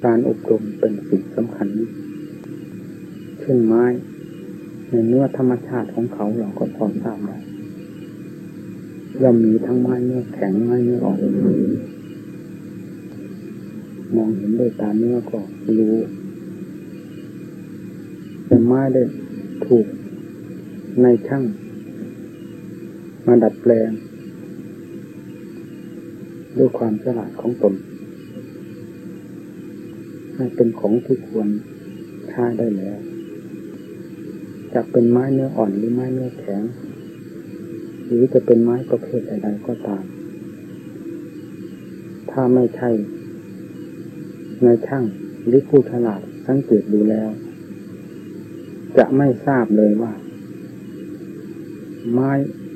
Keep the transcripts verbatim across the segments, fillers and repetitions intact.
การอบรมเป็นสิ่งสำคัญเช่นไม้ในเนื้อธรรมชาติของเขาเราก็พอทราบได้ย่อมมีทั้งไม้เนื้อแข็งไม้เนื้ออ่อนมองเห็นด้วยตาเนื้อก็รู้แต่ไม้ได้ถูกในช่างมาดัดแปลงด้วยความฉลาดของตนให้เป็นของที่ควรใช้ได้แล้วจะเป็นไม้เนื้ออ่อนหรือไม้เนื้อแข็งหรือจะเป็นไม้ประเภทใดๆก็ตามถ้าไม่ใช่ในช่างหรือผู้ฉลาดสังเกตดูแล้วจะไม่ทราบเลยว่าไม้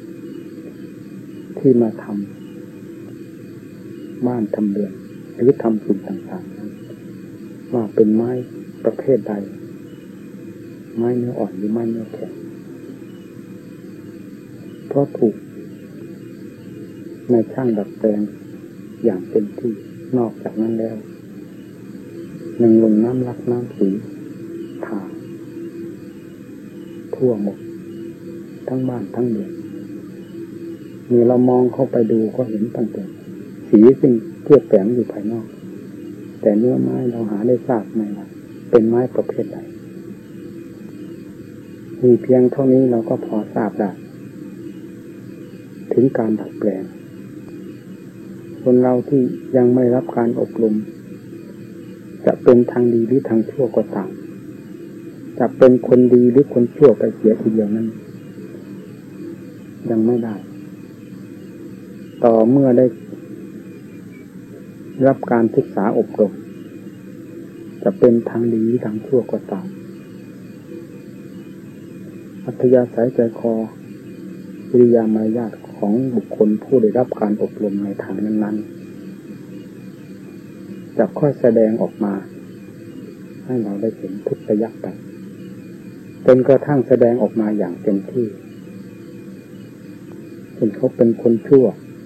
ที่มาทำบ้านทำเรือนหรือทำสิ่งต่างๆนั้นว่าเป็นไม้ประเภทใดไม้เนื้ออ่อนหรือไม้เนื้อแข็งเพราะถูกในช่างดัดแปลงอย่างเต็มที่นอกจากนั้นแล้วยังลงน้ำลักน้ำสีทาทั่วหมดทั้งบ้านทั้งเรือนนี่เรามองเข้าไปดูก็เห็นตั้งแต่สีซึ่งเคลือบแฝงอยู่ภายนอกแต่เนื้อไม้เราหาได้ทราบไหมว่าเป็นไม้ประเภทใดมีเพียงเท่านี้เราก็พอทราบได้ถึงการดัดแปลงคนเราที่ยังไม่รับการอบรมจะเป็นทางดีหรือทางชั่วก็ตามจะเป็นคนดีหรือคนชั่วไปเสียทีเดียวนั้นยังไม่ได้ต่อเมื่อได้รับการศึกษาอบรมจะเป็นทางดีหรือทางชั่วก็ตามอัธยาศัยใจคอกิริยามารยาทของบุคคลผู้ได้รับการอบรมในทางนั้นๆจะค่อยแสดงออกมาให้เราได้เห็นทุกระยะไปจนกระทั่งแสดงออกมาอย่างเต็มที่จนเขาเป็นคนชั่ว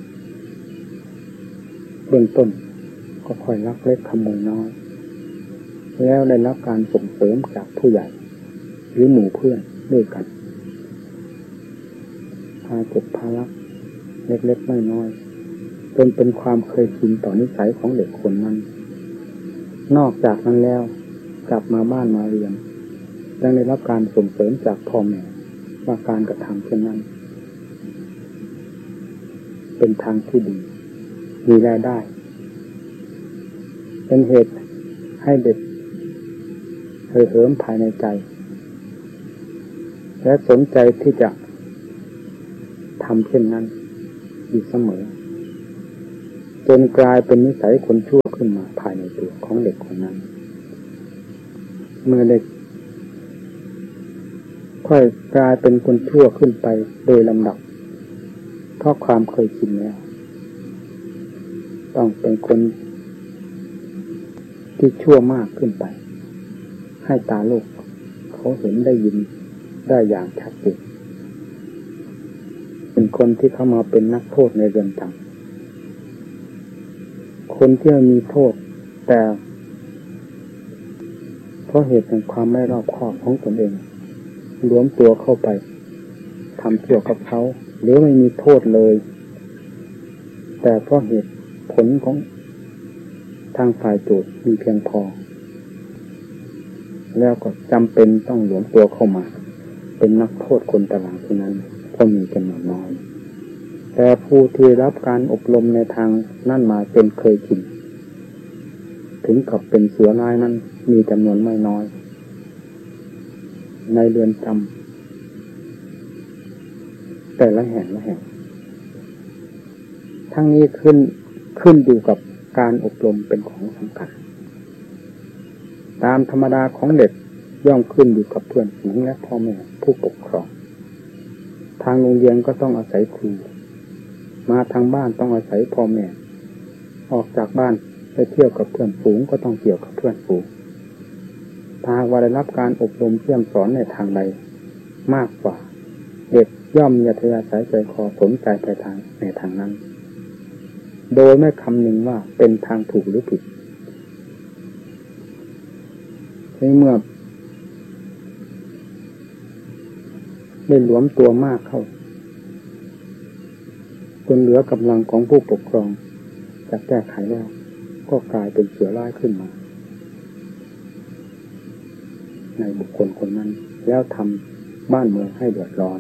เบื้องต้นก็ค่อยลักเล็กขโมยน้อยแล้วได้รับการส่งเสริมจากผู้ใหญ่หรือหมู่เพื่อนด้วยกันพาเก็บพาลักเล็กๆน้อยๆจนเป็นความเคยชินต่อนิสัยของเด็กคนนั้นนอกจากนั้นแล้วกลับมาบ้านมาเรียนยังได้รับการส่งเสริมจากพ่อแม่ว่าการกระทำเช่นนั้นเป็นทางที่ดีมีรายได้เป็นเหตุให้เด็กเห่อเหิมภายในใจและสนใจที่จะทำเช่นนั้นอยู่เสมอจนกลายเป็นนิสัยคนชั่วขึ้นมาภายในตัวของเด็กคนนั้นเมื่อเด็กค่อยกลายเป็นคนชั่วขึ้นไปโดยลำดับเพราะความเคยชินแล้วต้องเป็นคนที่ชั่วมากขึ้นไปให้ตาโลกเขาเห็นได้ยินได้อย่างชัดเจนเป็นคนที่เข้ามาเป็นนักโทษในเรือนจำคนที่มีโทษแต่เพราะเหตุแห่งความไม่รอบคอบของตนเองรวมตัวเข้าไปทำชั่วกับเขาหรือไม่มีโทษเลยแต่เพราะเหตุผลของทางฝ่ายโจทย์มีเพียงพอแล้วก็จำเป็นต้องหลวมตัวเข้ามาเป็นนักโทษคนตารางที่นั้นก็มีจำนวนน้อยแต่ผู้ที่รับการอบรมในทางนั่นมาเป็นเคยชินถึงกับเป็นเสือร้ายนั้นมีจำนวนไม่น้อยในเรือนจำแต่ละแห่งละแห่งทั้งนี้ขึ้นขึ้นอยู่กับการอบรมเป็นของสำคัญตามธรรมดาของเด็กย่อมขึ้นอยู่กับเพื่อนฝูงและพ่อแม่ผู้ปกครองทางโรงเรียนก็ต้องอาศัยครูมาทางบ้านต้องอาศัยพ่อแม่ออกจากบ้านไปเที่ยวกับเพื่อนฝูงก็ต้องเกี่ยวกับเพื่อนฝูงถ้าว่าได้รับการอบรมเชื่อมสอนในทางใดมากกว่าเด็กย่อมมีอัธยาศัยใจคอสนใจไปทางในทางนั้นโดยไม่คำนึงว่าเป็นทางถูกหรือผิดในเมื่อได้หลวมตัวมากเข้าจนเหลือกำลังของผู้ปกครองจะแก้ไขแล้วก็กลายเป็นเสือร้ายขึ้นมาในบุคคลคนนั้นแล้วทำบ้านเมืองให้เดือดร้อน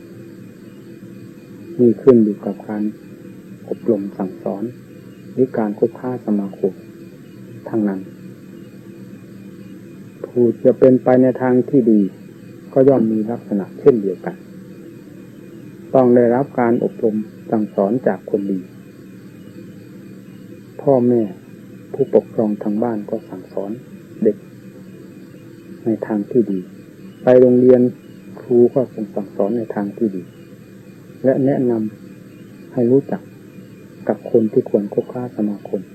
นี่ขึ้นอยู่กับการอบรมสั่งสอนหรือการคบค้าสมาคมทั้งนั้นผู้จะเป็นไปในทางที่ดีก็ย่อมมีลักษณะเช่นเดียวกันต้องได้รับการอบรมสั่งสอนจากคนดีพ่อแม่ผู้ปกครองทางบ้านก็สั่งสอนเด็กในทางที่ดีไปโรงเรียนครูก็ส่งสั่งสอนในทางที่ดีและแนะนำให้รู้จักกับคนที่ควรคบค้าสมาคม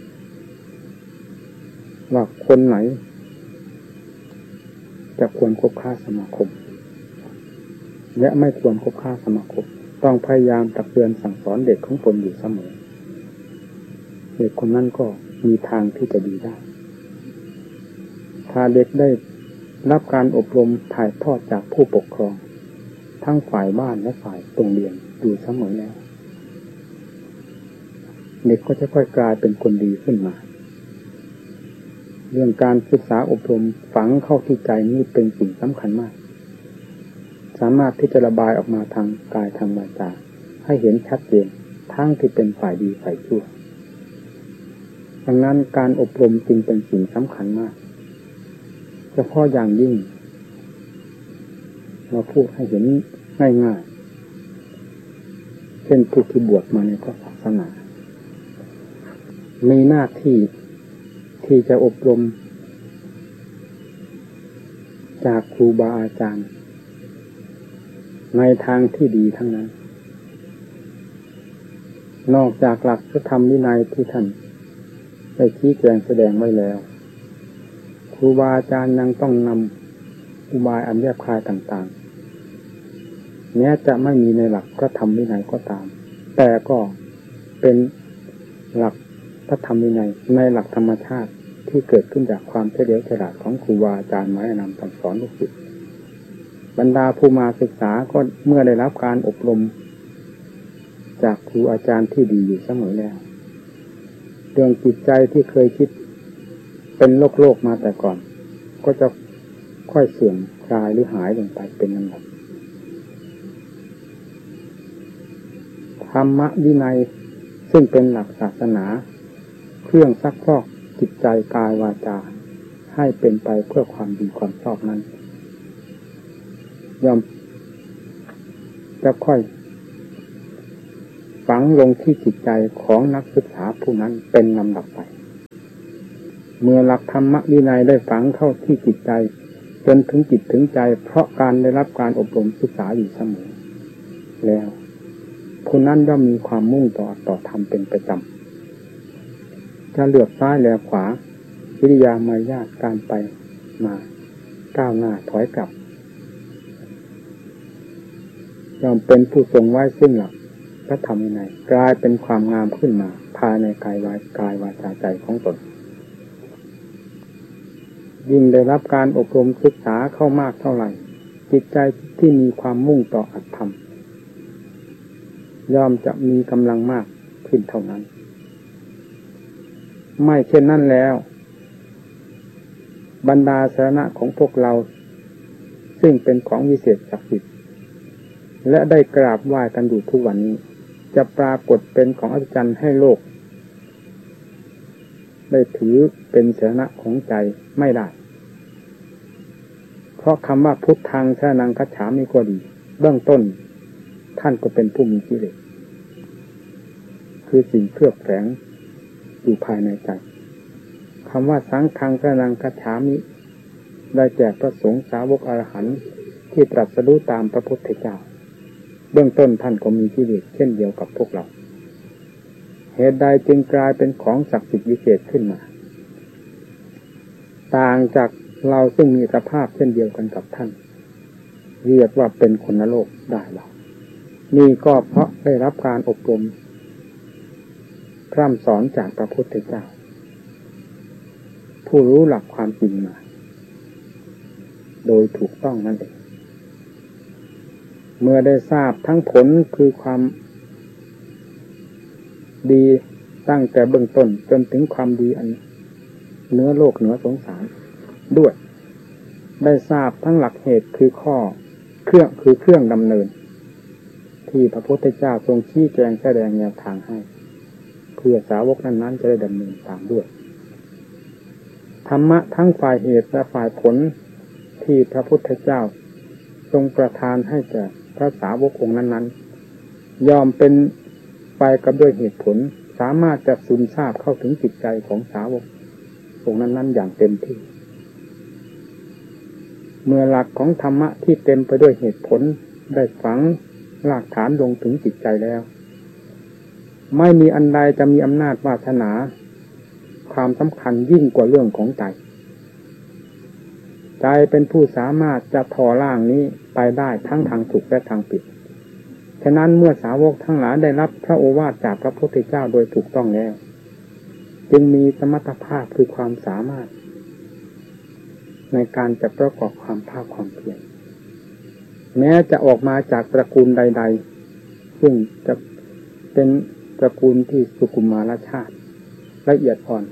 ว่าคนไหนจะควรคบค้าสมาคมและไม่ควรคบค้าสมาคมต้องพยายามตักเตือนสั่งสอนเด็กของตนอยู่เสมอเด็กคนนั้นก็มีทางที่จะดีได้ถ้าเด็กได้รับการอบรมถ่ายทอดจากผู้ปกครองทั้งฝ่ายบ้านและฝ่ายโรงเรียนอยู่เสมอแล้วเด็กก็จะค่อยกลายเป็นคนดีขึ้นมาเรื่องการศึกษาอบรมฝังเข้าที่ใจนี้เป็นสิ่งสำคัญมากสามารถที่จะระบายออกมาทางกายทางวาจาให้เห็นชัดเจนทั้งที่เป็นฝ่ายดีฝ่ายชั่วดังนั้นการอบรมจึงเป็นสิ่งสำคัญมากเฉพาะอย่างยิ่งเราพูดให้เห็นง่ายๆเช่นผู้ที่บวชมาในพระศาสนามีหน้าที่ที่จะอบรมจากครูบาอาจารย์ในทางที่ดีทั้งนั้นนอกจากหลักพระธรรมวินัยที่ท่านได้ชี้แจงแสดงไว้แล้วครูบาอาจารย์ยังต้องนำอุบายอันแยบคายต่างๆแม้จะไม่มีในหลักพระธรรมวินัยก็ตามแต่ก็เป็นหลักพระธรรมวินัยในหลักธรรมชาติที่เกิดขึ้นจากความเฉลียวฉลาดของครูบาอาจารย์มาแนะนำสั่งสอนลูกศิษย์บรรดาผู้มาศึกษาก็เมื่อได้รับการอบรมจากครูอาจารย์ที่ดีอยู่เสมอแล้วเรื่องจิตใจที่เคยคิดเป็นโลกโลกมาแต่ก่อนก็จะค่อยเสื่อมคลายหรือหายลงไปเป็นลำดับธรรมวินัยซึ่งเป็นหลักศาสนาเครื่องซักฟอกจิตใจกายวาจาให้เป็นไปเพื่อความดีความชอบนั้นย่อมจะค่อยฝังลงที่จิตใจของนักศึกษาผู้นั้นเป็นลำดับไปเมื่อหลักธรรมวินัยได้ฝังเข้าที่จิตใจจนถึงจิตถึงใจเพราะการได้รับการอบรมศึกษาอยู่เสมอแล้วผู้นั้นย่อมมีความมุ่งต่อต่อธรรมเป็นประจำจะเลือกซ้ายแลขวาวิริยามารยาทการไปมาก้าวหน้าถอยกลับย่อมเป็นผู้ทรงไว้ซึ่งหลักพระธรรมวินัยกลายเป็นความงามขึ้นมาภายในกายวายกายวาจาใจของตนยิ่งได้รับการอบรมศึกษาเข้ามากเท่าไหร่จิตใจที่มีความมุ่งต่ออัตธรรมย่อมจะมีกำลังมากขึ้นเท่านั้นไม่เช่นนั้นแล้วบรรดาสาระของพวกเราซึ่งเป็นของวิเศษศักดิ์สิทธิ์และได้กราบไหว้กันอยู่ทุกวันนี้จะปรากฏเป็นของอัศจรรย์ให้โลกได้ถือเป็นสาระของใจไม่ได้เพราะคำว่าพุทธังสรณังคัจฉามิก็ดีเบื้องต้นท่านก็เป็นผู้มีกิเลสคือสิ่งเคลือบแฝงอยู่ภายในใจคำว่าสังฆังสรณังคัจฉามิได้แก่พระสงฆ์สาวกอรหันต์ที่ตรัสรู้ตามพระพุทธเจ้าเบื้องต้นท่านก็มีกิเลสเช่นเดียวกับพวกเราเหตุใดจึงกลายเป็นของศักดิ์สิทธิ์วิเศษขึ้นมาต่างจากเราซึ่งมีสภาพเช่นเดียวกันกับท่านเรียกว่าเป็นคนนรกได้หรอนี่ก็เพราะได้รับการอบรมพร่ำสอนจากพระพุทธเจ้าผู้รู้หลักความจริงมาโดยถูกต้องนั่นเองเมื่อได้ทราบทั้งผลคือความดีตั้งแต่เบื้องต้นจนถึงความดีอันเหนือโลกเหนือสงสารด้วยได้ทราบทั้งหลักเหตุคือข้อเครื่องคือเครื่องดำเนินที่พระพุทธเจ้าทรงชี้แจงแสดงแนวทางให้เพื่อสาวกนั้นๆจะได้ดำเนินตามด้วยธรรมะทั้งฝ่ายเหตุและฝ่ายผลที่พระพุทธเจ้าทรงประทานให้แก่พระสาวกองค์นั้นๆยอมเป็นไปกับด้วยเหตุผลสามารถจะซึมซาบเข้าถึงจิตใจของสาวกองค์นั้นๆอย่างเต็มที่เมื่อหลักของธรรมะที่เต็มไปด้วยเหตุผลได้ฝังรากฐานลงถึงจิตใจแล้วไม่มีอันใดจะมีอำนาจวาสนาความสำคัญยิ่งกว่าเรื่องของใจใจเป็นผู้สามารถจะทอร่างนี้ไปได้ทั้งทางสุขและทางผิดฉะนั้นเมื่อสาวกทั้งหลายได้รับพระโอวาทจากพระพุทธเจ้าโดยถูกต้องแล้วจึงมีสมรรถภาพคือความสามารถในการจะประกอบความภาคความเพียรแม้จะออกมาจากตระกูลใดๆซึ่งจะเป็นตระกูลที่สุขุมารชาติละเอียดอ่อน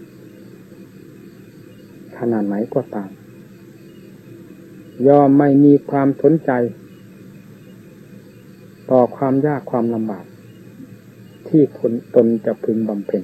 ขนาดไหนก็ตามย่อมไม่มีความสนใจต่อความยากความลำบากที่คนตนจะพึงบำเพ็ญ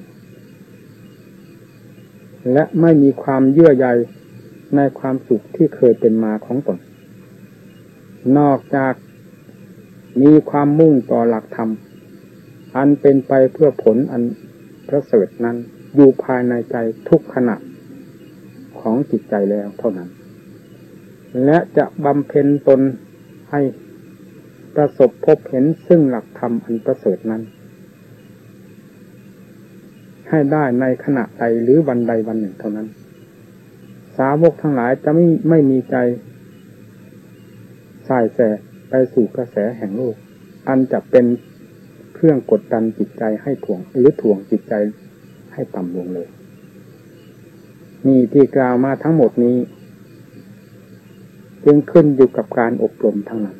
และไม่มีความเยื่อใยในความสุขที่เคยเป็นมาของตนนอกจากมีความมุ่งต่อหลักธรรมอันเป็นไปเพื่อผลอันประเสริฐนั้นอยู่ภายในใจทุกขณะของจิตใจแล้วเท่านั้นและจะบำเพ็ญตนให้ประสบพบเห็นซึ่งหลักธรรมอันประเสริฐนั้นให้ได้ในขณะใดหรือวันใดวันหนึ่งเท่านั้นสาวกทั้งหลายจะไม่ไม่มีใจส่ายแสไปสู่กระแสแห่งโลกอันจะเป็นเครื่องกดดันจิตใจให้ถ่วงหรือถ่วงจิตใจให้ต่ำลงเลยนี่ที่กล่าวมาทั้งหมดนี้จึงขึ้นอยู่กับการอบรมทั้งนั้น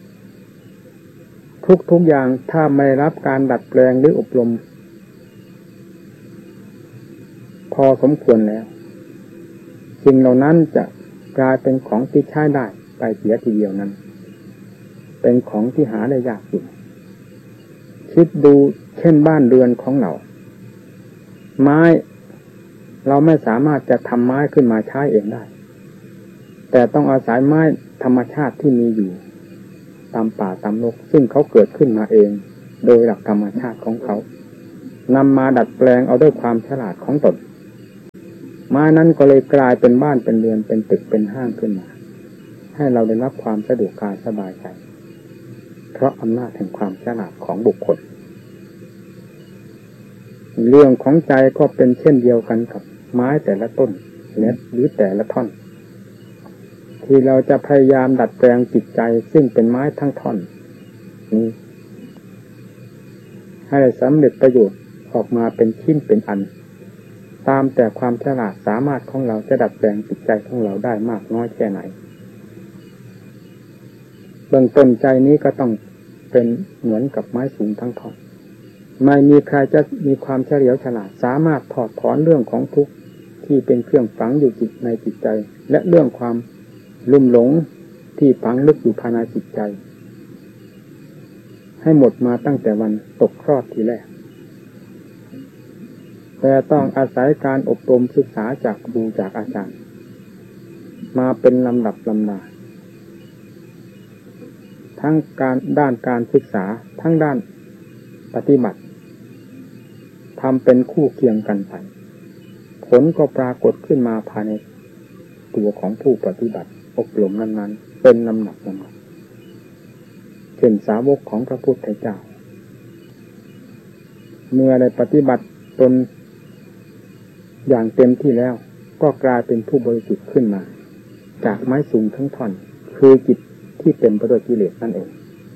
ทุกทุกอย่างถ้าไม่รับการดัดแปลงหรืออบรมพอสมควรแล้วสิ่งเหล่านั้นจะกลายเป็นของที่ใช้ได้ไปเสียทีเดียวนั้นเป็นของที่หาได้ยากอยู่คิดดูเช่นบ้านเรือนของเราไม้เราไม่สามารถจะทำไม้ขึ้นมาใช้เองได้แต่ต้องอาศัยไม้ธรรมชาติที่มีอยู่ตามป่าตามโลกซึ่งเขาเกิดขึ้นมาเองโดยหลักธรรมชาติของเขานำมาดัดแปลงเอาด้วยความฉลาดของตนไม้นั้นก็เลยกลายเป็นบ้านเป็นเรือนเป็นตึกเป็นห้างขึ้นมาให้เราได้รับความสะดวกกายสบายใจเพราะอำนาจแห่งความฉลาดของบุคคลเรื่องของใจก็เป็นเช่นเดียวกันกับไม้แต่ละต้นหรือแต่ละท่อนที่เราจะพยายามดัดแปลงจิตใจซึ่งเป็นไม้ทั้งท่อนนี้ให้สำเร็จประโยชน์ออกมาเป็นชิ้นเป็นอันตามแต่ความฉลาดสามารถของเราจะดัดแปลงจิตใจของเราได้มากน้อยแค่ไหนเบื้องต้นใจนี้ก็ต้องเป็นเหมือนกับไม้สูงทั้งท่อนไม่มีใครจะมีความเฉลียวฉลาดสามารถถอดถอนเรื่องของทุกข์ที่เป็นเครื่องฝังอยู่จิตในจิตใจและเรื่องความลุ่มหลงที่ฝังลึกอยู่ภายในจิตใจให้หมดมาตั้งแต่วันตกคลอดทีแรกแต่ต้องอาศัยการอบรมศึกษาจากครูจากอาจารย์มาเป็นลำดับลำดาทั้งการด้านการศึกษาทั้งด้านปฏิบัติทำเป็นคู่เคียงกันไปผลก็ปรากฏขึ้นมาภายในตัวของผู้ปฏิบัติอบรมนั้นๆเป็นลำดับลำดับเช่นสาวกของพระพุทธเจ้าเมื่อได้ปฏิบัติตนอย่างเต็มที่แล้วก็กลายเป็นผู้บริสุทธิ์ขึ้นมาจากไม้สูงทั้งท่อนคือจิตที่เต็มไปด้วยกิเลสนั่นเอง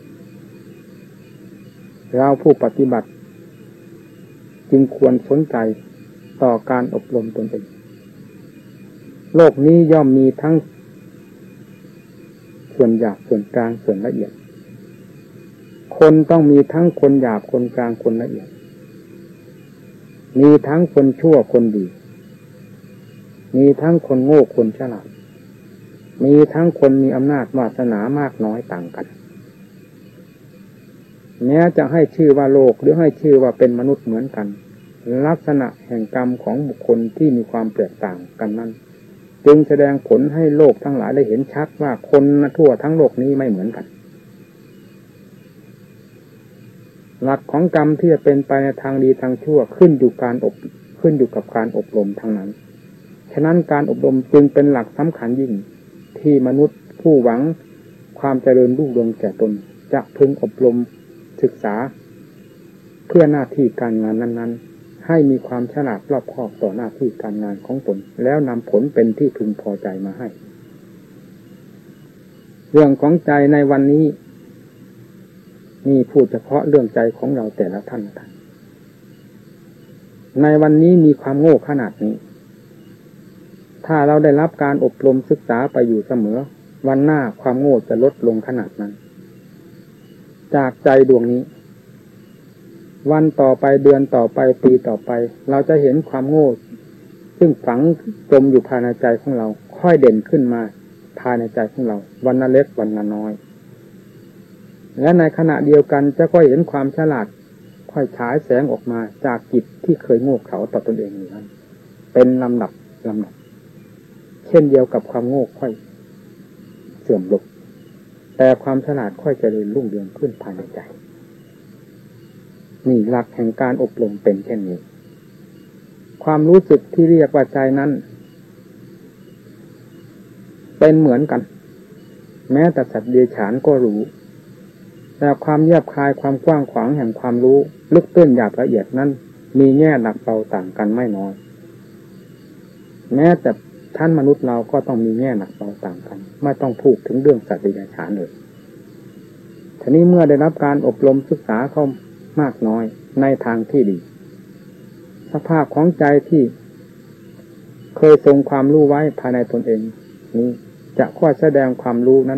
เราผู้ปฏิบัติจึงควรสนใจต่อการอบรมตนเองโลกนี้ย่อมมีทั้งส่วนหยาบส่วนกลางส่วนละเอียดคนต้องมีทั้งคนหยาบคนกลางคนละเอียดมีทั้งคนชั่วคนดีมีทั้งคนโง่คนฉลาดมีทั้งคนมีอำนาจวาสนามากน้อยต่างกันแม้จะให้ชื่อว่าโลกหรือให้ชื่อว่าเป็นมนุษย์เหมือนกันลักษณะแห่งกรรมของบุคคลที่มีความแตกต่างกันนั้นจึงแสดงผลให้โลกทั้งหลายได้เห็นชัดว่าคนทั่วทั้งโลกนี้ไม่เหมือนกันหลักของกรรมที่จะเป็นไปในทางดีทางชั่วขึ้นอยู่การอบขึ้นอยู่กับการอบรมทั้งนั้นฉะนั้นการอบรมจึงเป็นหลักสำคัญยิ่งที่มนุษย์ผู้หวังความเจริญรุ่งเรืองแก่ตนจะพึงอบรมศึกษาเพื่อหน้าที่การงานนั้นๆให้มีความฉลาดรอบคอบต่อหน้าที่การงานของตนแล้วนำผลเป็นที่พึงพอใจมาให้เรื่องของใจในวันนี้นี่พูดเฉพาะเรื่องใจของเราแต่ละท่านท่านในวันนี้มีความโง่ขนาดนี้ถ้าเราได้รับการอบรมศึกษาไปอยู่เสมอวันหน้าความโง่จะลดลงขนาดนั้นจากใจดวงนี้วันต่อไปเดือนต่อไปปีต่อไปเราจะเห็นความโง่ซึ่งฝังจมอยู่ภายในใจของเราค่อยเด่นขึ้นมาภายในใจของเราวันละเล็กวันละน้อยและในขณะเดียวกันจะค่อยเห็นความฉลาดค่อยฉายแสงออกมาจากจิตที่เคยโง่เขลาต่อตนเองอยู่นั้นเป็นลำดับลำดับเช่นเดียวกับความโง่ค่อยเสื่อมลงแต่ความฉลาดค่อยเจริญรุ่งเรืองขึ้นภายในใจนี่หลักแห่งการอบรมเป็นเช่นนี้ความรู้สึกที่เรียกว่าใจนั้นเป็นเหมือนกันแม้แต่สัตว์เดรัจฉานก็รู้แต่ความแยบคายความกว้างขวางแห่งความรู้ลึกตื้นหยาบละเอียดนั้นมีแง่หนักเบาต่างกันไม่น้อยแม้แต่ท่านมนุษย์เราก็ต้องมีแง่หนักเบาต่างกันไม่ต้องพูดถึงเรื่องสัตว์เดรัจฉานเลยทีนี้เมื่อได้รับการอบรมศึกษาเข้ามากน้อยในทางที่ดีสภาพของใจที่เคยทรงความรู้ไว้ภายในตนเองนี้จะค่อยแสดงความรู้นั้น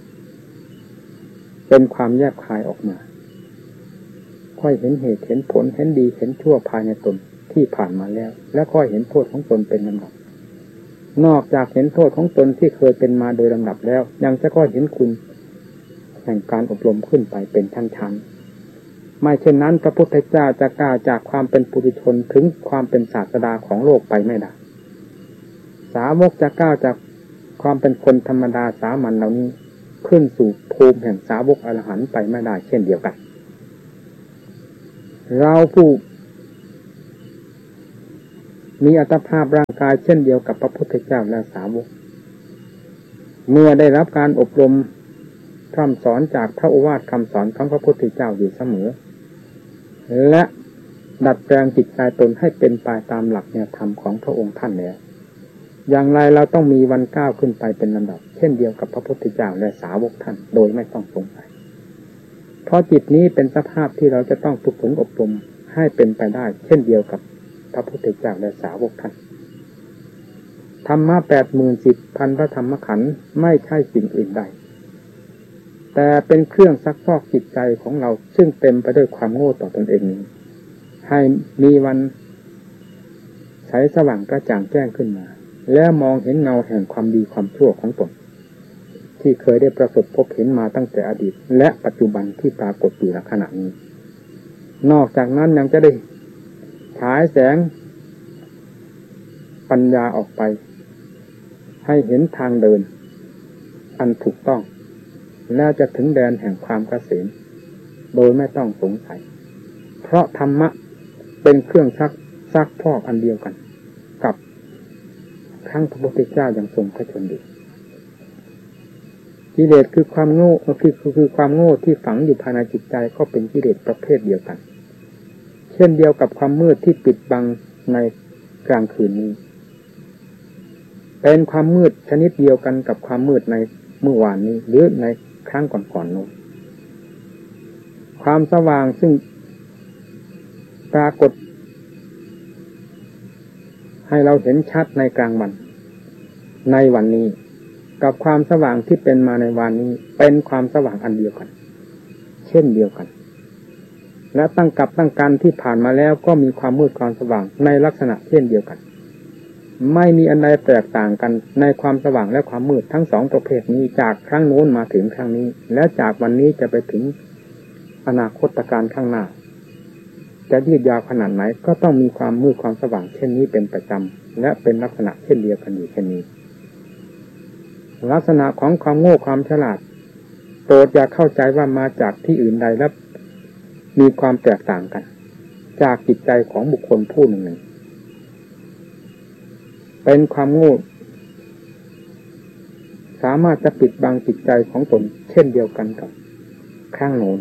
เป็นความแยบคายออกมาค่อยเห็นเหตุเห็นผลเห็นดีเห็นชั่วภายในตนที่ผ่านมาแล้วและค่อยเห็นโทษของตนเป็นลำดับนอกจากเห็นโทษของตนที่เคยเป็นมาโดยลำดับแล้วยังจะค่อยเห็นคุณแห่งการอบรมขึ้นไปเป็นชั้นๆไม่เช่นนั้นพระพุทธเจ้าจะก้าวจากความเป็นปุถุชนถึงความเป็นศาสดาของโลกไปไม่ได้สาวกจะก้าวจากความเป็นคนธรรมดาสามัญเหล่านี้ขึ้นสู่ภูมิแห่งสาวกอรหันต์ไปไม่ได้เช่นเดียวกันเราผู้มีอัตภาพร่างกายเช่นเดียวกับพระพุทธเจ้าและสาวกเมื่อได้รับการอบรมคำสอนจากพระโอวาทคำสอนของพระพุทธเจ้าอยู่เสมอและดัดแปลงจิตใจตนให้เป็นไปตามหลักแนวธรรมของพระองค์ท่านแล้วอย่างไรเราต้องมีวันก้าวขึ้นไปเป็นลำดับเช่นเดียวกับพระพุทธเจ้าและสาวกท่านโดยไม่ต้องสงสัยเพราะจิตนี้เป็นสภาพที่เราจะต้องฝึกฝนอบรมให้เป็นไปได้เช่นเดียวกับพระพุทธเจ้าและสาวกท่านธรรมะแปดหมื่นสิบพันพระธรรมขันธ์ไม่ใช่สิ่งอื่นใดแต่เป็นเครื่องซักฟอกจิตใจของเราซึ่งเต็มไปด้วยความโง่ต่อตนเองนี้ให้มีวันใสสว่างกระจ่างแจ้งขึ้นมาแล้วมองเห็นเงาแห่งความดีความชั่วของตนที่เคยได้ประสบพบเห็นมาตั้งแต่อดีตและปัจจุบันที่ปรากฏอยู่ณขณะนี้นอกจากนั้นยังจะได้ฉายแสงปัญญาออกไปให้เห็นทางเดินอันถูกต้องแล้วจะถึงแดนแห่งความเกษมโดยไม่ต้องสงสัยเพราะธรรมะเป็นเครื่องซักซักพอกอันเดียวกันกับครั้งพระพุทธเจ้ายังทรงพระชนม์อยู่กิเลสคือความโง่คือคือคือความโง่ที่ฝังอยู่ภายในจิตใจก็เป็นกิเลสประเภทเดียวกันเช่นเดียวกับความมืดที่ปิดบังในกลางคืนนี้เป็นความมืดชนิดเดียวกันกับความมืดในเมื่อวานนี้หรือในครั้งก่อนๆโน้นความสว่างซึ่งปรากฏให้เราเห็นชัดในกลางวันในวันนี้กับความสว่างที่เป็นมาในวันนี้เป็นความสว่างอันเดียวกันเช่นเดียวกันและตั้งกับตั้งกันที่ผ่านมาแล้วก็มีความมืดความสว่างในลักษณะเช่นเดียวกันไม่มีอันใดแตกต่างกันในความสว่างและความมืดทั้งสองประเภทนี้จากครั้งโน้นมาถึงครั้งนี้และจากวันนี้จะไปถึงอนาคตการข้างหน้าจะยืดยาวขนาดไหนก็ต้องมีความมืดความสว่างเช่นนี้เป็นประจำและเป็นลักษณะเช่นเดียวกันอยู่เช่นนี้ลักษณะของความโง่ความฉลาดโปรดอย่าเข้าใจว่ามาจากที่อื่นใดและมีความแตกต่างกันจากจิตใจของบุคคลผู้หนึ่งหนึ่งเป็นความโง่สามารถจะปิดบังจิตใจของตนเช่นเดียวกันกับข้างโน้น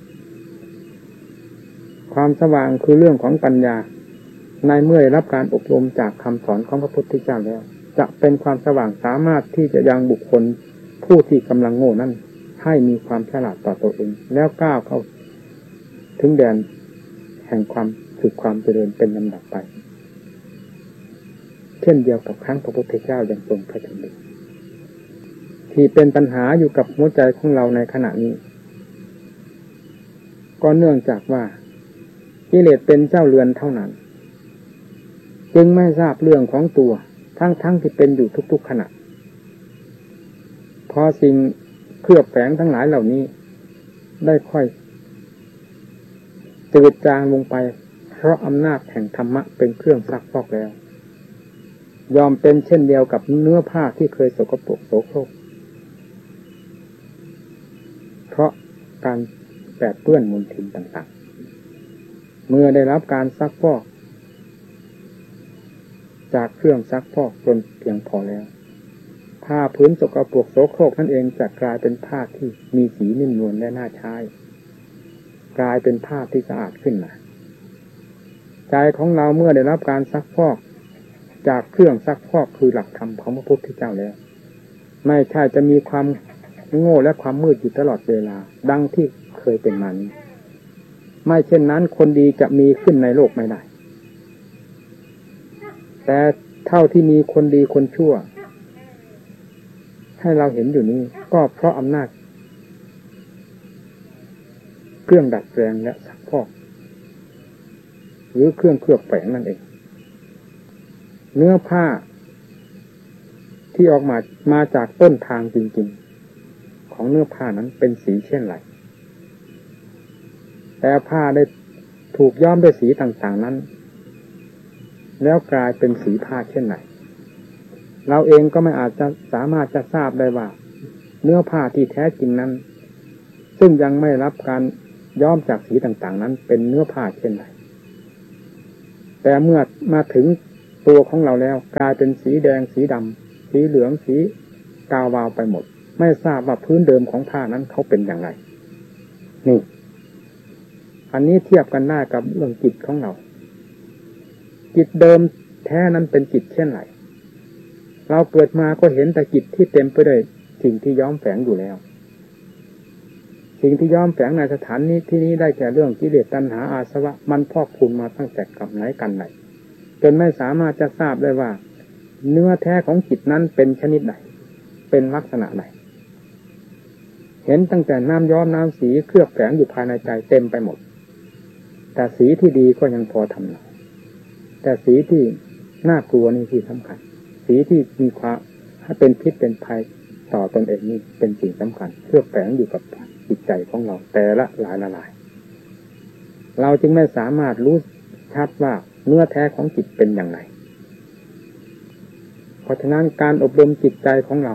ความสว่างคือเรื่องของปัญญาในเมื่อได้รับการอบรมจากคำสอนของพระพุทธเจ้าแล้วจะเป็นความสว่างสามารถที่จะยังบุคคลผู้ที่กำลังโง่นั้นให้มีความฉลาดต่อตัวเองแล้วก้าวเข้าถึงแดนแห่งความสุขความเจริญเป็นลำดับไปเช่นเดียวกับครั้งพระพุทธเจ้ายังทรงพระชนม์ที่เป็นปัญหาอยู่กับหัวใจของเราในขณะนี้ก็เนื่องจากว่ากิเลสเป็นเจ้าเรือนเท่านั้นจึงไม่ทราบเรื่องของตัวทั้งๆ ท, ที่เป็นอยู่ทุกๆขณะพอสิ่งเคลือบแฝงทั้งหลายเหล่านี้ได้ค่อยจืดจางลงไปเพราะอำนาจแห่งธรรมะเป็นเครื่องซักฟอกแล้วยอมเป็นเช่นเดียวกับเนื้อผ้าที่เคยสกปรกโสโครกเพราะการแปดเปื้อนมลทินต่างๆเมื่อได้รับการซักฟอกจากเครื่องซักฟอกจนเพียงพอแล้วผ้าพื้นสกปรกโสโครกนั่นเองจะกลายเป็นผ้าที่มีสีนิ่มนวลและน่าใช้กลายเป็นผ้าที่สะอาดขึ้นมาใจของเราเมื่อได้รับการซักฟอกจากเครื่องซักฟอกคือหลักธรรมของพระพุทธเจ้าแล้วไม่ใช่จะมีความโง่และความมืดอยู่ตลอดเวลาดังที่เคยเป็นมานี้ไม่เช่นนั้นคนดีจะมีขึ้นในโลกไม่ได้แต่เท่าที่มีคนดีคนชั่วให้เราเห็นอยู่นี้ก็เพราะอำนาจเครื่องดัดแปลงและซักฟอกหรือเครื่องเคลือบแฝงนั่นเองเนื้อผ้าที่ออกมามาจากต้นทางจริงๆของเนื้อผ้านั้นเป็นสีเช่นไรแต่ผ้าได้ถูกย้อมด้วยสีต่างๆนั้นแล้วกลายเป็นสีผ้าเช่นไรเราเองก็ไม่อาจจะสามารถจะทราบได้ว่าเนื้อผ้าที่แท้จริงนั้นซึ่งยังไม่รับการย้อมจากสีต่างๆนั้นเป็นเนื้อผ้าเช่นไรแต่เมื่อมาถึงตัวของเราแล้วกลายเป็นสีแดงสีดำสีเหลืองสีกาวาวไปหมดไม่ทราบว่าพื้นเดิมของผ้านั้นเขาเป็นอย่างไรนี่อันนี้เทียบกันได้กับเรื่องจิตของเราจิตเดิมแท้นั้นเป็นจิตเช่นไรเราเกิดมาก็เห็นแต่จิตที่เต็มไปด้วยสิ่งที่ย้อมแฝงอยู่แล้วสิ่งที่ย้อมแฝงในสถานนี้ที่นี้ได้แก่เรื่องกิเลสตัณหาอาสวะมันพอกพูนมาตั้งแต่กับไหนกันไหนจนไม่สามารถจะทราบได้ว่าเนื้อแท้ของจิตนั้นเป็นชนิดไหนเป็นลักษณะไหนเห็นตั้งแต่น้ำย้อมน้ำสีเคลือบแฝงอยู่ภายในใจเต็มไปหมดแต่สีที่ดีก็ยังพอทำหน่อยแต่สีที่น่ากลัวนี่ที่สำคัญสีที่มีความเป็นพิษเป็นภัยต่อตนเองนี่เป็นสิ่งสำคัญเคลือบแฝงอยู่กับจิตใจของเราแต่ละหลายละลายเราจึงไม่สามารถรู้ชัดว่าเนื้อแท้ของจิตเป็นอย่างไรเพราะฉะนั้นการอบรมจิตใจของเรา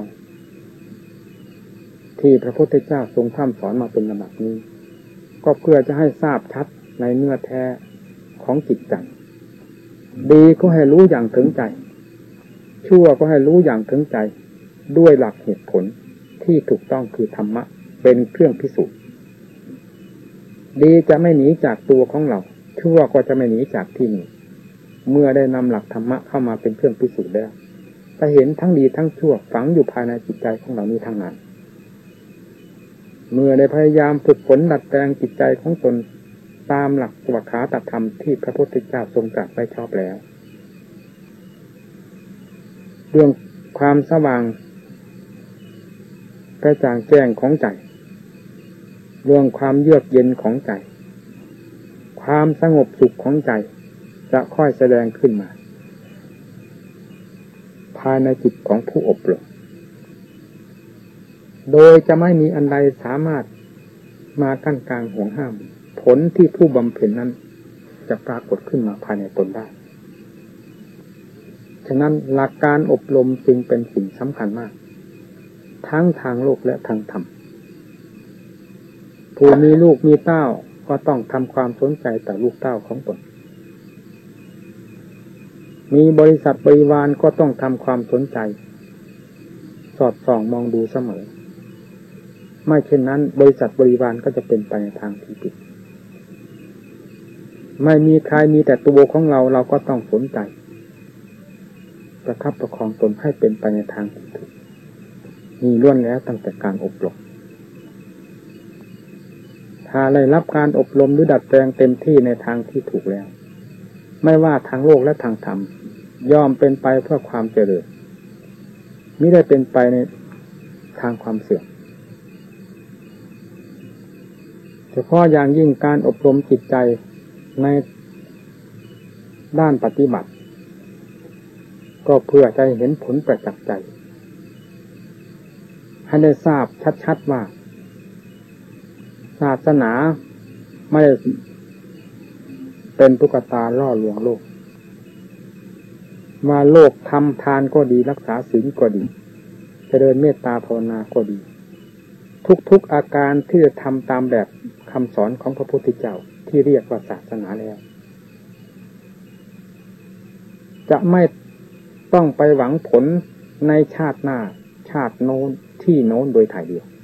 ที่พระพุทธเจ้าทรงพร่ำสอนมาเป็นลำดับนี้ก็เพื่อจะให้ทราบชัดในเนื้อแท้ของจิตใจดีก็ให้รู้อย่างถึงใจชั่วก็ให้รู้อย่างถึงใจด้วยหลักเหตุผลที่ถูกต้องคือธรรมะเป็นเครื่องพิสูจน์ดีจะไม่หนีจากตัวของเราชั่วก็จะไม่หนีจากที่นี่เมื่อได้นำหลักธรรมะเข้ามาเป็นเครื่องพิสูจน์แล้วจะเห็นทั้งดีทั้งชั่วฝังอยู่ภายในจิตใจของเรานี้ทั้งนั้นเมื่อได้พยายามฝึกฝนดัดแปลงจิตใจของตนตามหลักสวขาตธรรมที่พระพุทธเจ้าทรงตรัสไว้ชอบแล้วเรื่องความสว่างกระจ่างแจ้งของใจเรื่องความเยือกเย็นของใจความสงบสุขของใจจะค่อยแสดงขึ้นมาภายในจิตของผู้อบรมโดยจะไม่มีอันใดสามารถมากั้นกลางห่วงห้ามผลที่ผู้บำเพ็ญนั้นจะปรากฏขึ้นมาภายในตนได้ฉะนั้นหลักการอบรมจึงเป็นสิ่งสำคัญมากทั้งทางโลกและทางธรรมผู้มีลูกมีเต้าก็ต้องทำความสนใจต่อลูกเต้าของตนมีบริษัทบริวารก็ต้องทำความสนใจสอดส่องมองดูเสมอไม่เช่นนั้นบริษัทบริวารก็จะเป็นไปในทางที่ผิดไม่มีใครมีแต่ตัวของเราเราก็ต้องสนใจประคับประคองตนให้เป็นไปในทางที่ถูกมีล้วนแล้วตั้งแต่การอบรมถ้าได้รับการอบรมหรือดัดแปลงเต็มที่ในทางที่ถูกแล้วไม่ว่าทางโลกและทางธรรมย่อมเป็นไปเพื่อความเจริญมิได้เป็นไปในทางความเสื่อมเฉพาะอย่างยิ่งการอบรมจิตใจในด้านปฏิบัติก็เพื่อจะเห็นผลประจักษ์ใจให้ได้ทราบชัดๆว่าศาสนาไม่ได้เป็นตุ๊กตาล่อลวงโลกว่าโลกทำทานก็ดีรักษาศีลก็ดีเจริญเมตตาภาวนาก็ดีทุกๆอาการที่จะทำตามแบบคำสอนของพระพุทธเจ้าที่เรียกว่าศาสนาแล้วจะไม่ต้องไปหวังผลในชาติหน้าชาติโน้นที่โน้นโดยถ่ายเดียว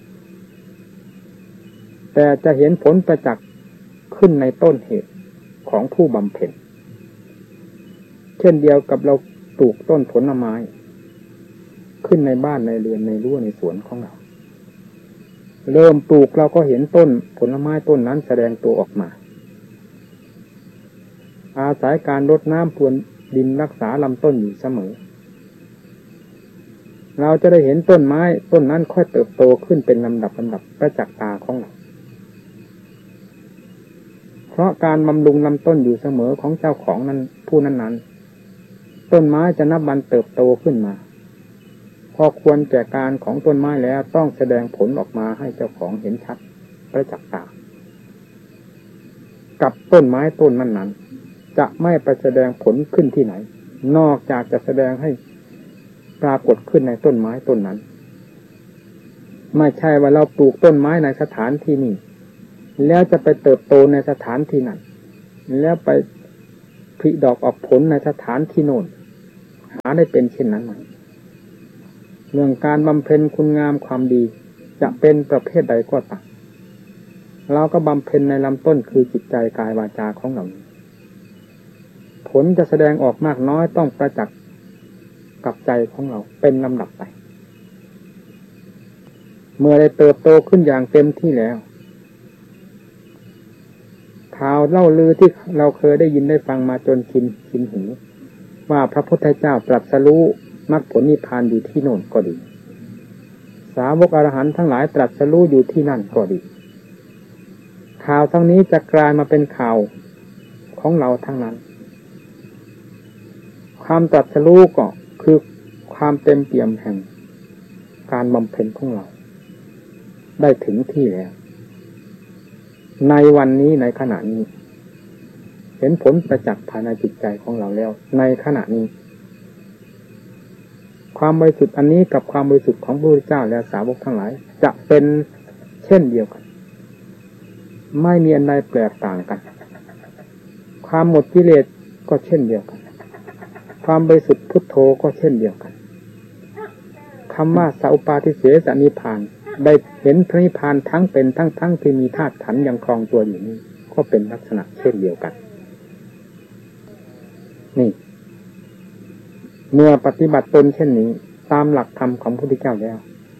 แต่จะเห็นผลประจักษ์ขึ้นในต้นเหตุของผู้บำเพ็ญเช่นเดียวกับเราปลูกต้นผลไม้ขึ้นในบ้านในเรือนในรั้วในสวนของเราเริ่มปลูกเราก็เห็นต้นผลไม้ต้นนั้นแสดงตัวออกมาอาศัยการรดน้ำพรวนดินรักษาลำต้นอยู่เสมอเราจะได้เห็นต้นไม้ต้นนั้นค่อยเติบโตขึ้นเป็นลำดับลำดับประจักษ์ตาของเราเพราะการบำรุงลำต้นอยู่เสมอของเจ้าของนั้นผู้นั้นนั้นต้นไม้จะนับวันเติบโตขึ้นมาพอควรแก่การของต้นไม้แล้วต้องแสดงผลออกมาให้เจ้าของเห็นชัดประจักษ์ตากับต้นไม้ต้นนั้นนั้นจะไม่ไปแสดงผลขึ้นที่ไหนนอกจากจะแสดงให้ปรากฏขึ้นในต้นไม้ต้นนั้นไม่ใช่ว่าเราปลูกต้นไม้ในสถานที่นี้แล้วจะไปเติบโตในสถานที่นั้นแล้วไปผลิดอกออกผลในสถานที่โน่นหาได้เป็นเช่นนั้นไหมเรื่องการบำเพ็ญคุณงามความดีจะเป็นประเภทใดก็ตามเราก็บำเพ็ญในลำต้นคือจิตใจกายวาจาของเราผลจะแสดงออกมากน้อยต้องประจักษ์กับใจของเราเป็นลำดับไปเมื่อได้เติบโตขึ้นอย่างเต็มที่แล้วข่าวเล่าลือที่เราเคยได้ยินได้ฟังมาจนชินชินหูว่าพระพุทธเจ้าตรัสรู้มรรคผลนิพพานอยู่ที่โน่นก็ดีสาวกอรหันต์ทั้งหลายตรัสรู้อยู่ที่นั่นก็ดีข่าวทั้งนี้จะกลายมาเป็นข่าวของเราทั้งนั้นความตรัสรู้ก็คือความเต็มเปี่ยมแห่งการบำเพ็ญของเราได้ถึงที่แล้วในวันนี้ในขณะนี้เห็นผลประจักษ์ภายในจิตใจของเราแล้วในขณะนี้ความบริสุทธิ์อันนี้กับความบริสุทธิ์ของพระพุทธเจ้าและสาวกทั้งหลายจะเป็นเช่นเดียวกันไม่มีอันใดแปลกต่างกันความหมดกิเลสก็เช่นเดียวกันความบริสุทธิ์พุทโธก็เช่นเดียวกันคำว่าสัพปาทิเสสนิพพานได้เห็นพระนิพพานทั้งเป็นทั้งทั้งที่มีธาตุขันธ์ยังครองตัวอยู่นี้ก็เป็นลักษณะเช่นเดียวกันนี่เมื่อปฏิบัติตนเช่นนี้ตามหลักธรรมของพระพุทธเจ้าแล้ว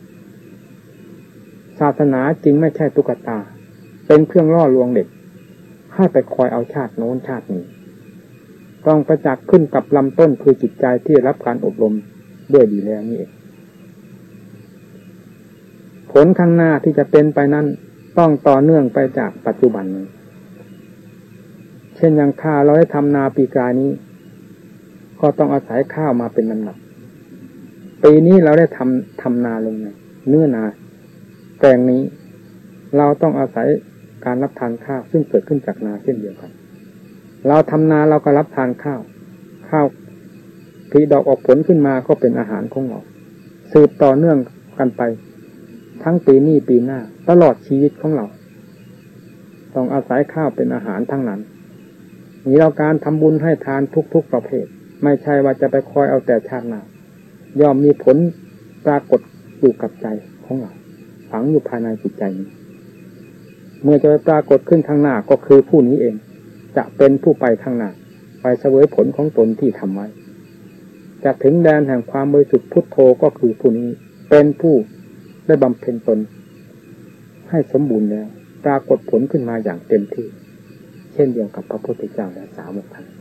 ศาสนาจริงไม่ใช่ตุ๊กตาเป็นเครื่องล่อลวงเด็กให้ไปคอยเอาชาติโน้นชาตินี้ต้องประจักษ์ขึ้นกับลำต้นคือจิตใจที่รับการอบรมด้วยดีแล้วนี่เองผลข้างหน้าที่จะเป็นไปนั้นต้องต่อเนื่องไปจากปัจจุบันนี้เช่นอย่างข้าวเราได้ทำนาปีกานี้ก็ต้องอาศัยข้าวมาเป็นลำดับปีนี้เราได้ทำทำนาลงในเนื้อนาแปลงนี้เราต้องอาศัยการรับทานข้าวซึ่งเกิดขึ้นจากนาเช่นเดียวกันเราทำนาเราก็รับทานข้าวข้าวผลิดอกออกผลขึ้นมาก็เป็นอาหารของเราสืบต่อเนื่องกันไปทั้งปีนี้ปีหน้าตลอดชีวิตของเราต้องอาศัยข้าวเป็นอาหารทั้งนั้นมีเราการทำบุญให้ทานทุกๆประเภทไม่ใช่ว่าจะไปคอยเอาแต่ชาติหน้าย่อมมีผลปรากฏอยู่กับใจของเราฝังอยู่ภายในจิตใจนี้เมื่อจะปรากฏขึ้นข้างหน้าก็คือผู้นี้เองจะเป็นผู้ไปข้างหน้าไปเสวยผลของตนที่ทำไว้จะถึงแดนแห่งความบริสุทธิ์พุทโธก็คือผู้นี้เป็นผู้ได้บำเพ็ญตนให้สมบูรณ์แล้วปรากฏผลขึ้นมาอย่างเต็มที่เช่นเดียวกับพระพุทธเจ้าและสาวกท่าน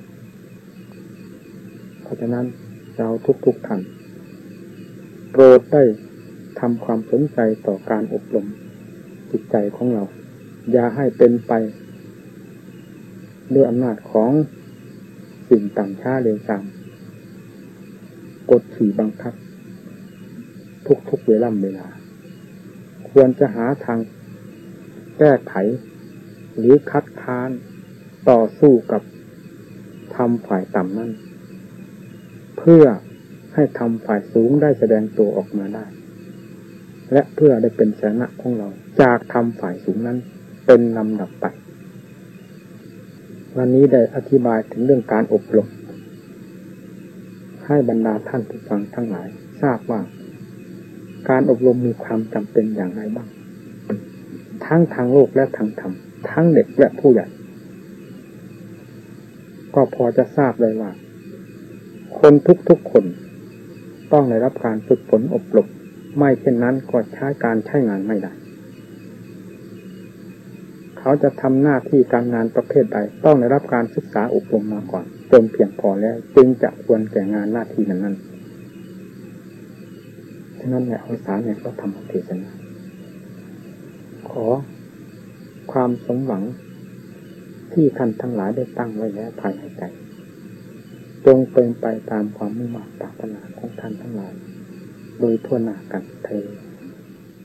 เพราะฉะนั้นเราทุกๆท่านโปรดได้ทำความสนใจต่อการอบรมจิตใจของเราอย่าให้เป็นไปด้วยอำนาจของสิ่งต่างชาติเร็วซ้ำกดขี่บังคับทุกๆเวลาเวลาควรจะหาทางแก้ไขหรือคัดค้านต่อสู้กับธรรมฝ่ายต่ำนั้นเพื่อให้ธรรมฝ่ายสูงได้แสดงตัวออกมาได้และเพื่อได้เป็นชนะของเราจากธรรมฝ่ายสูงนั้นเป็นลำดับไปวันนี้ได้อธิบายถึงเรื่องการอบรมให้บรรดาท่านผู้ฟังทั้งหลายทราบว่าการอบรมมีความจำเป็นอย่างไรบ้างทั้งทางโลกและทางธรรมทั้งเด็กและผู้ใหญ่ก็พอจะทราบเลยว่าคนทุกๆคนต้องได้รับการฝึกฝนอบรมไม่เช่นนั้นก็ใช้การใช้งานไม่ได้เขาจะทำหน้าที่การงานประเภทใดต้องได้รับการศึกษาอบรมมาก่อนจนเพียงพอแล้วจึงจะควรแก่งานหน้าที่นั้นๆฉะนั้นในอวสานเนี่ยก็ทำเทศนาขอความสมหวังที่ท่านทั้งหลายได้ตั้งไว้แล้วภายในใจจงเป็นไปตามความมุ่งมั่นปรารถนาของท่านทั้งหลายโดยทั่วหน้ากันเทอญ